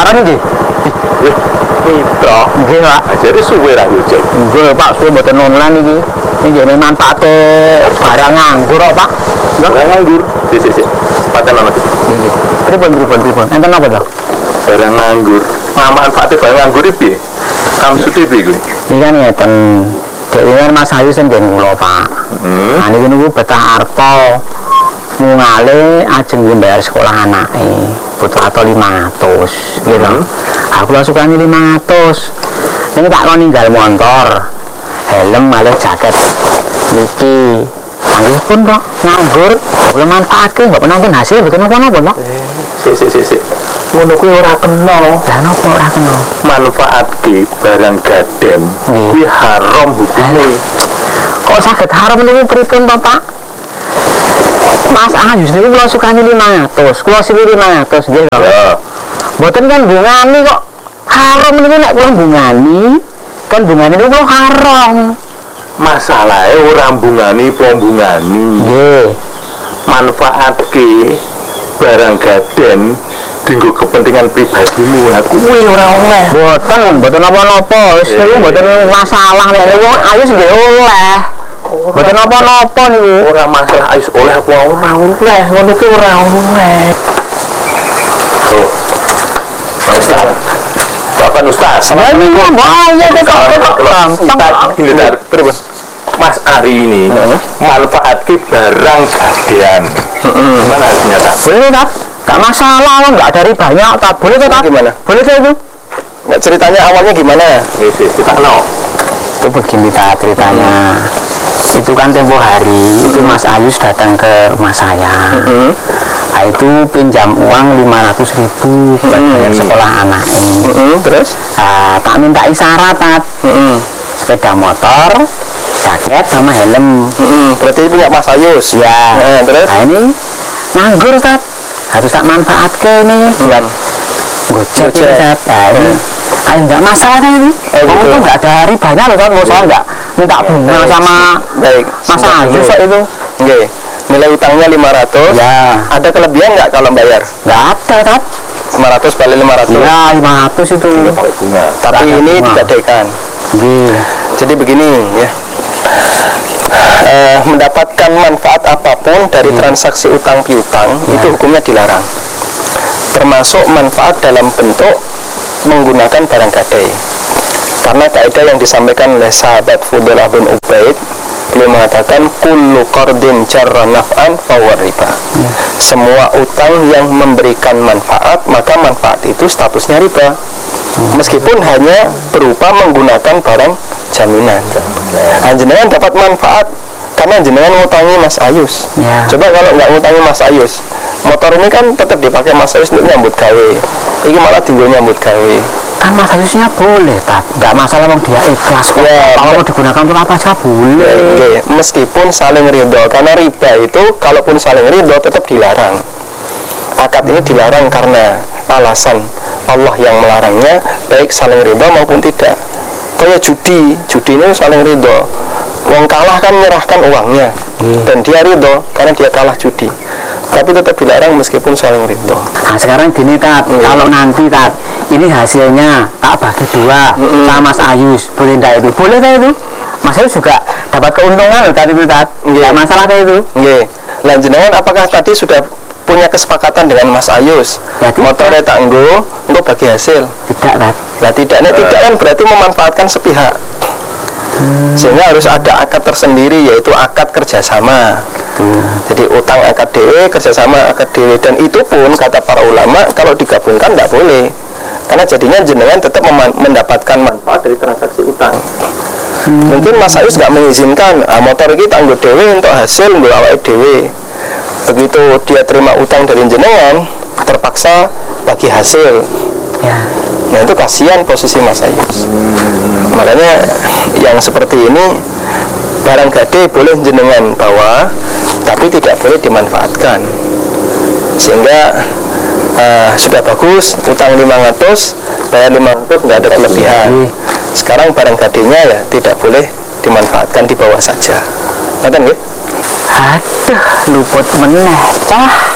lebaran iki. Mitra. Nggih, Pak. Jadi suwe ra yo, Cek. Nggih, Pak, suwe mboten online iki. Iki jane manfaate barang nganggur kok, Pak. Barang nganggur. Sik. Paten ana. Nggih. Pripun. Enten apa to? Barang nganggur. Manfaate barang nganggur iki piye? Maksudnya piye kuwi? Iki kan ngeten. Dewe Mas Ayu sing nggen kula, Pak. Nah niku betah arta mungale ajeng mbayar sekolah anake. Butuh atau 500 gitu. Aku lah sukanya 500. Ini tak kau ninggal motor, helm malah jaket niki. Anggur pun kok nganggur, belum manfaatkan, nggak pernah nonton hasil, betul apa-apa kok. Sik. Ngono kuwi ora kena. Lah napa ora kena? Manfaatke barang gaden kuwi haram hukume. Kok saged haram niku pripun to, Pak? Mas Ayu niku kula sukani 500, kula sili 500 nggih lho. Ya. Mboten kan bungani kok. Haram niku nek kula bungani, kan bungani niku kula haram. Masalahe ora bungani plombungani. Nggih. Manfaatke barang gaden dinggo kepentingan pribadimu. Lah kuwi ora oleh. Mboten apa-apa. Wis niku mboten masalah nek wong ayu nggih oleh. Mboten apa-apa niku. Ora masalah ayo oleh apa ora oleh. Ngono ki ora oleh. Oh. Ustaz. Bapak Ustaz. Ya niku ya kok Terus Mas Ari ini manfaatke barang gadean. Gimana ternyata? boleh tak? Gak masalah, nggak ada ribanya, tak boleh tak? Gimana? Boleh tak itu? Nggak ceritanya awalnya gimana? Kita kenal. Itu begini tak ceritanya. Itu kan tempo hari itu Mas Ayus datang ke rumah saya. Nah, itu pinjam uang 500.000 buat bayar sekolah anak ini. Terus? Tak minta isyarat, sepeda motor, jaket sama helm. Berarti punya Mas Ayus. Ya. Terus? Nah ini nganggur tak, harus tak manfaatkan nih buat gojek ya. Nah ini nggak masalah ini. Kamu tuh nggak ada ribanya loh kan, mau soal nggak minta bunga sama Mas Ayus itu. Oke. Nilai utangnya 500. Ya. Ada kelebihan nggak kalau bayar? Nggak ada tak. 500 balik 500. Ya 500 itu. Bunga. Tapi ini digadaikan. Jadi begini ya. Mendapatkan manfaat apapun dari transaksi utang piutang itu hukumnya dilarang, termasuk manfaat dalam bentuk menggunakan barang gadai, karena kaidah yang disampaikan oleh sahabat Fudalah bin Ubaid, beliau mengatakan kullu qardin jarra naf'an fahuwa riba. Semua utang yang memberikan manfaat, maka manfaat itu statusnya riba, meskipun hanya berupa menggunakan barang jaminan. Jenengan dapat manfaat karena jenengan ngutangi Mas Ayus. Coba kalau nggak ngutangi Mas Ayus, motor ini kan tetap dipakai Mas Ayus untuk nyambut gawe. Ini malah tinggal nyambut gawe. Kan Mas Ayusnya boleh tak, nggak masalah mau dia ikhlas kok. Kalau mau digunakan untuk apa saja boleh. Meskipun saling ridho, karena riba itu kalaupun saling ridho tetap dilarang. Akad ini dilarang karena alasan Allah yang melarangnya, baik saling ridho maupun tidak. Kayak judi ini saling ridho. Wong kalah kan menyerahkan uangnya, dan dia ridho karena dia kalah judi. Tapi tetap dilarang meskipun saling ridho. Nah sekarang gini Tat, kalau nanti Tat, ini hasilnya tak bagi dua sama Mas Ayus, boleh enggak itu? Boleh tak itu? Mas Ayus juga dapat keuntungan loh tadi itu Tat. Nggak masalah kayak itu. Lah jenengan apakah tadi sudah punya kesepakatan dengan Mas Ayus? Motornya tak nggo bagi hasil? Tidak Tat. Lah tidak kan berarti memanfaatkan sepihak. Sehingga harus ada akad tersendiri, yaitu akad kerjasama. Jadi utang akad dewe, kerjasama akad dewe, dan itu pun kata para ulama kalau digabungkan tidak boleh, karena jadinya jenengan tetap mendapatkan manfaat dari transaksi utang. Mungkin Mas Ayus nggak mengizinkan motor ini tangguh dewe untuk hasil nggak awake dewe. Begitu dia terima utang dari jenengan, terpaksa bagi hasil. Nah itu kasihan posisi Mas Ayus. Makanya yang seperti ini barang gade boleh jenengan bawa, tapi tidak boleh dimanfaatkan. Sehingga sudah bagus, utang 500, bayar 500, nggak ada kelebihan. Sekarang barang gadenya ya tidak boleh dimanfaatkan, di bawah saja. Ngerti nggih? Aduh, luput meneh cah.